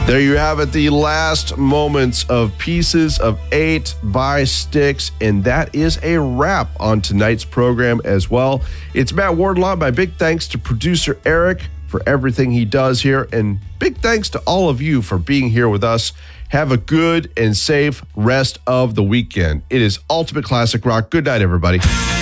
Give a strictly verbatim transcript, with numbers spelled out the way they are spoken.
There you have it, the last moments of Pieces of Eight by Styx, and that is a wrap on tonight's program as well. It's Matt Wardlaw. My big thanks to producer Eric for everything he does here, and big thanks to all of you for being here with us. Have a good and safe rest of the weekend. It is Ultimate Classic Rock. Good night, everybody.